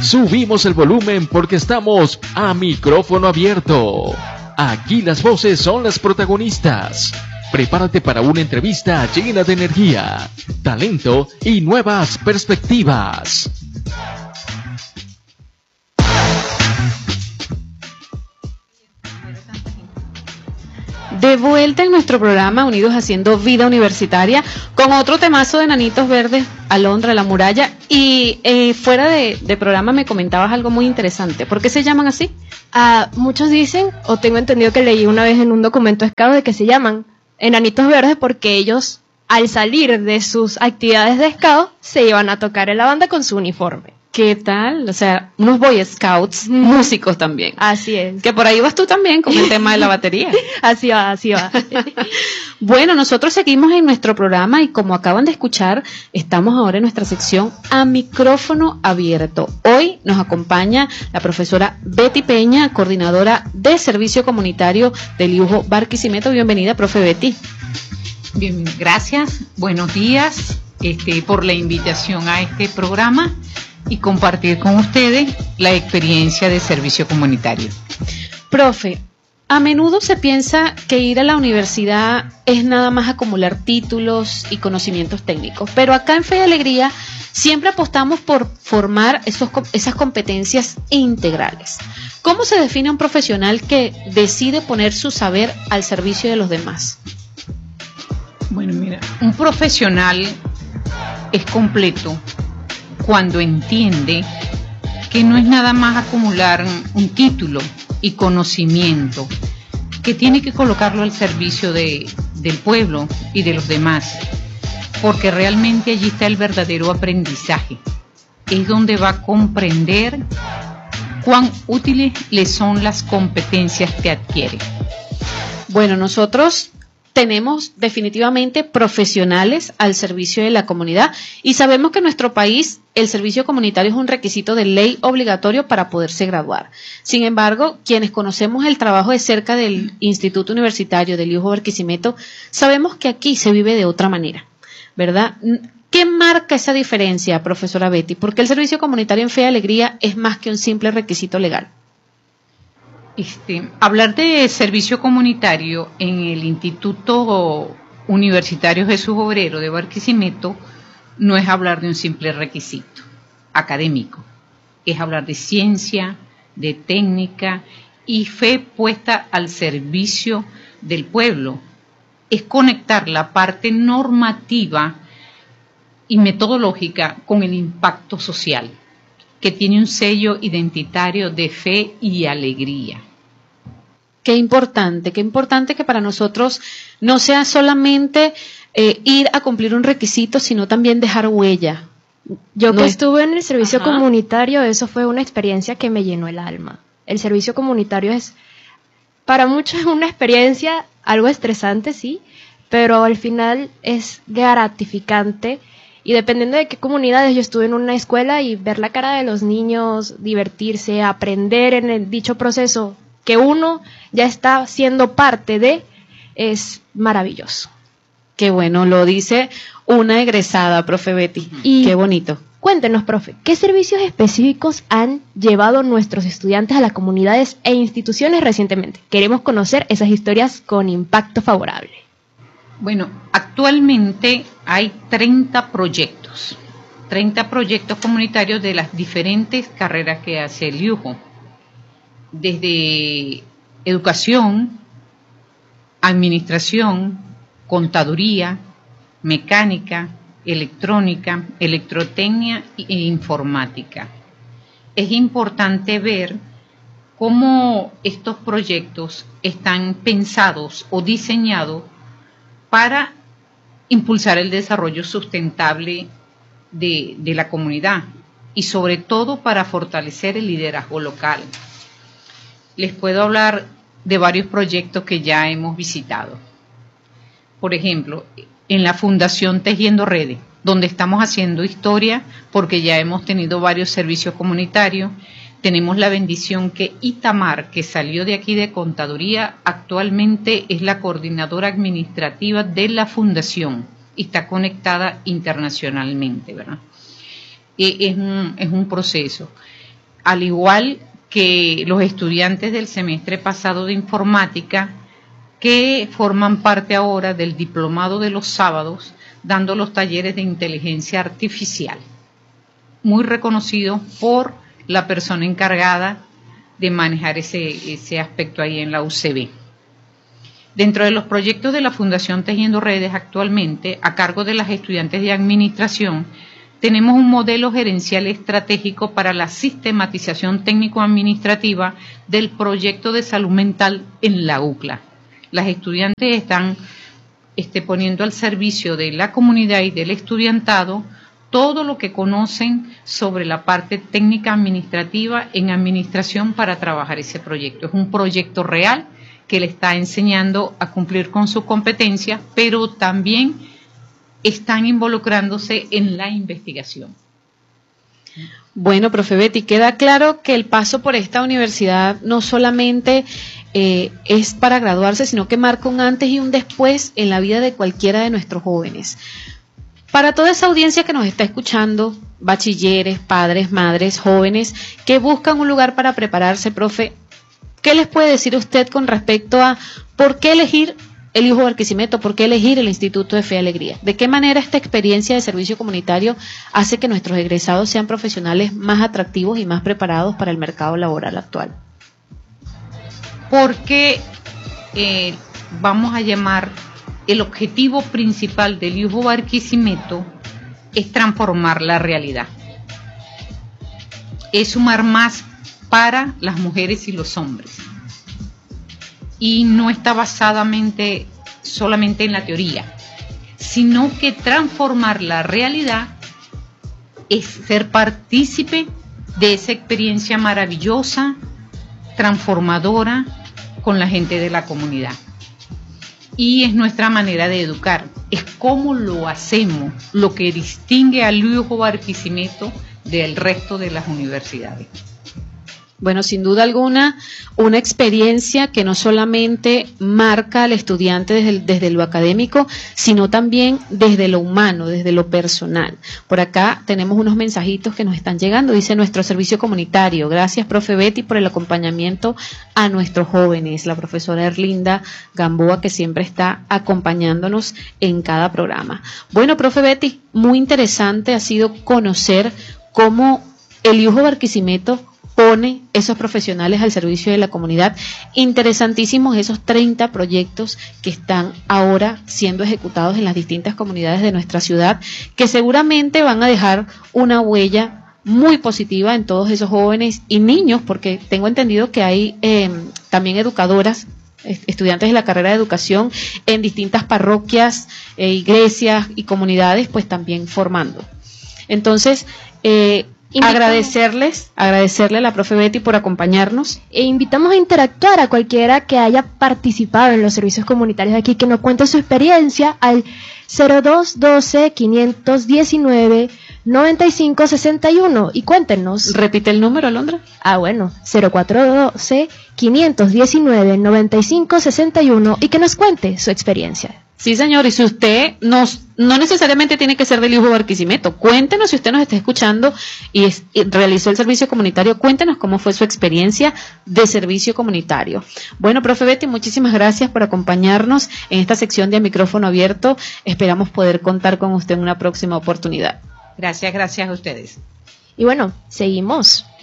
Subimos el volumen porque estamos a micrófono abierto. Aquí las voces son las protagonistas. Prepárate para una entrevista llena de energía, talento y nuevas perspectivas. De vuelta en nuestro programa Unidos Haciendo Vida Universitaria con otro temazo de Enanitos Verdes, Alondra, La Muralla. Y fuera de programa me comentabas algo muy interesante. ¿Por qué se llaman así? Muchos dicen, o tengo entendido que leí una vez en un documento scout, de que se llaman Enanitos Verdes porque ellos, al salir de sus actividades de scout, se iban a tocar en la banda con su uniforme. ¿Qué tal? O sea, unos Boy Scouts, músicos también. Así es. Que por ahí vas tú también con el tema de la batería. Así va, así va. Bueno, nosotros seguimos en nuestro programa y como acaban de escuchar, estamos ahora en nuestra sección A Micrófono Abierto. Hoy nos acompaña la profesora Betty Peña, coordinadora de Servicio Comunitario del IUJO Barquisimeto. Bienvenida, profe Betty. Bien, gracias. Buenos días por la invitación a este programa y compartir con ustedes la experiencia de servicio comunitario. Profe, a menudo se piensa que ir a la universidad es nada más acumular títulos y conocimientos técnicos, pero acá en Fe y Alegría siempre apostamos por formar esas competencias integrales. ¿Cómo se define un profesional que decide poner su saber al servicio de los demás? Bueno, mira, un profesional es completo cuando entiende que no es nada más acumular un título y conocimiento, que tiene que colocarlo al servicio del pueblo y de los demás, porque realmente allí está el verdadero aprendizaje. Es donde va a comprender cuán útiles le son las competencias que adquiere. Bueno, nosotros tenemos definitivamente profesionales al servicio de la comunidad y sabemos que en nuestro país el servicio comunitario es un requisito de ley obligatorio para poderse graduar. Sin embargo, quienes conocemos el trabajo de cerca del Instituto Universitario del IUJO Barquisimeto, sabemos que aquí se vive de otra manera, ¿verdad? ¿Qué marca esa diferencia, profesora Betty? Porque el servicio comunitario en Fe y Alegría es más que un simple requisito legal. Hablar de servicio comunitario en el Instituto Universitario Jesús Obrero de Barquisimeto no es hablar de un simple requisito académico, es hablar de ciencia, de técnica y fe puesta al servicio del pueblo. Es conectar la parte normativa y metodológica con el impacto social, que tiene un sello identitario de fe y alegría. Qué importante que para nosotros no sea solamente ir a cumplir un requisito, sino también dejar huella. Yo que estuve en el servicio comunitario, eso fue una experiencia que me llenó el alma. El servicio comunitario para muchos es una experiencia algo estresante, sí, pero al final es gratificante. Y dependiendo de qué comunidades, yo estuve en una escuela y ver la cara de los niños, divertirse, aprender en el dicho proceso que uno ya está siendo parte de, es maravilloso. Qué bueno, lo dice una egresada, profe Betty. Y qué bonito. Cuéntenos, profe, ¿qué servicios específicos han llevado nuestros estudiantes a las comunidades e instituciones recientemente? Queremos conocer esas historias con impacto favorable. Bueno, actualmente hay 30 proyectos comunitarios de las diferentes carreras que hace el IUJO, desde educación, administración, contaduría, mecánica, electrónica, electrotecnia e informática. Es importante ver cómo estos proyectos están pensados o diseñados para impulsar el desarrollo sustentable de la comunidad y sobre todo para fortalecer el liderazgo local. Les puedo hablar de varios proyectos que ya hemos visitado. Por ejemplo, en la Fundación Tejiendo Redes, donde estamos haciendo historia porque ya hemos tenido varios servicios comunitarios. Tenemos la bendición que Itamar, que salió de aquí de Contaduría, actualmente es la coordinadora administrativa de la fundación y está conectada internacionalmente, ¿verdad? Es un proceso. al igual que los estudiantes del semestre pasado de informática, que forman parte ahora del diplomado de los sábados, dando los talleres de inteligencia artificial, muy reconocido por la persona encargada de manejar ese aspecto ahí en la UCB. Dentro de los proyectos de la Fundación Tejiendo Redes actualmente, a cargo de las estudiantes de administración, tenemos un modelo gerencial estratégico para la sistematización técnico-administrativa del proyecto de salud mental en la UCLA. Las estudiantes están poniendo al servicio de la comunidad y del estudiantado todo lo que conocen sobre la parte técnica administrativa en administración para trabajar ese proyecto. Es un proyecto real que le está enseñando a cumplir con sus competencias, pero también están involucrándose en la investigación. Bueno, profe Betty, queda claro que el paso por esta universidad no solamente es para graduarse, sino que marca un antes y un después en la vida de cualquiera de nuestros jóvenes. Para toda esa audiencia que nos está escuchando, bachilleres, padres, madres, jóvenes, que buscan un lugar para prepararse, profe, ¿qué les puede decir usted con respecto a por qué elegir el IUJO Barquisimeto, por qué elegir el Instituto de Fe y Alegría? ¿De qué manera esta experiencia de servicio comunitario hace que nuestros egresados sean profesionales más atractivos y más preparados para el mercado laboral actual? Porque vamos a llamar el objetivo principal del IUJO Barquisimeto es transformar la realidad. Es sumar más para las mujeres y los hombres. Y no está basada solamente en la teoría, sino que transformar la realidad es ser partícipe de esa experiencia maravillosa, transformadora con la gente de la comunidad. Y es nuestra manera de educar, es cómo lo hacemos, lo que distingue al IUJO Barquisimeto del resto de las universidades. Bueno, sin duda alguna, una experiencia que no solamente marca al estudiante desde lo académico, sino también desde lo humano, desde lo personal. Por acá tenemos unos mensajitos que nos están llegando. Dice nuestro servicio comunitario: gracias, profe Betty, por el acompañamiento a nuestros jóvenes. La profesora Erlinda Gamboa, que siempre está acompañándonos en cada programa. Bueno, profe Betty, muy interesante ha sido conocer cómo el IUJO Barquisimeto pone esos profesionales al servicio de la comunidad. Interesantísimos esos 30 proyectos que están ahora siendo ejecutados en las distintas comunidades de nuestra ciudad, que seguramente van a dejar una huella muy positiva en todos esos jóvenes y niños, porque tengo entendido que hay también educadoras, estudiantes de la carrera de educación en distintas parroquias, iglesias y comunidades, pues también formando. Entonces, agradecerle a la profe Betty por acompañarnos. E invitamos a interactuar a cualquiera que haya participado en los servicios comunitarios aquí, que nos cuente su experiencia al 0212-519-9561 y cuéntenos. Repite el número, Alondra. Bueno, 0412-519-9561 y que nos cuente su experiencia. Sí, señor, y si usted no necesariamente tiene que ser del IUJO Barquisimeto, cuéntenos si usted nos está escuchando y realizó el servicio comunitario, cuéntenos cómo fue su experiencia de servicio comunitario. Bueno, profe Betty, muchísimas gracias por acompañarnos en esta sección de A Micrófono Abierto. Esperamos poder contar con usted en una próxima oportunidad. Gracias a ustedes. Y bueno, seguimos.